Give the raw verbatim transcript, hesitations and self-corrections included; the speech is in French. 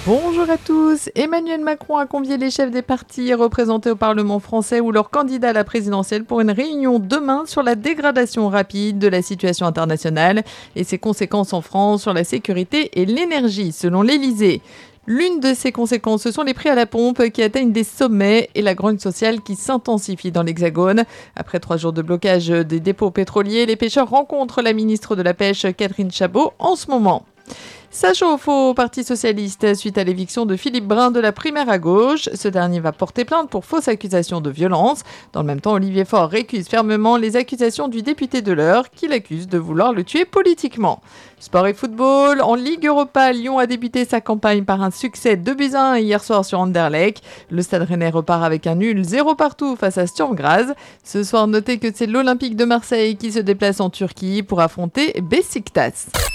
Bonjour à tous. Emmanuel Macron a convié les chefs des partis représentés au Parlement français ou leurs candidats à la présidentielle pour une réunion demain sur la dégradation rapide de la situation internationale et ses conséquences en France sur la sécurité et l'énergie, selon l'Élysée. L'une de ces conséquences, ce sont les prix à la pompe qui atteignent des sommets et la grogne sociale qui s'intensifie dans l'Hexagone. Après trois jours de blocage des dépôts pétroliers, les pêcheurs rencontrent la ministre de la Pêche, Catherine Chabot, en ce moment. Ça chauffe au Parti socialiste suite à l'éviction de Philippe Brun de la primaire à gauche. Ce dernier va porter plainte pour fausse accusation de violence. Dans le même temps, Olivier Faure récuse fermement les accusations du député de l'Eure qui l'accuse de vouloir le tuer politiquement. Sport et football. En Ligue Europa, Lyon a débuté sa campagne par un succès deux buts à un hier soir sur Anderlecht. Le Stade Rennais repart avec un nul zéro partout face à Sturm Graz. Ce soir, notez que c'est l'Olympique de Marseille qui se déplace en Turquie pour affronter Beşiktaş.